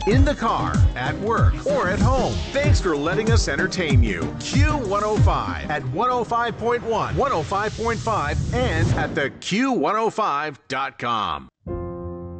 in the car, at work, or at home. Thanks for letting us entertain you. Q105 at 105.1, 105.5, and at the Q105.com.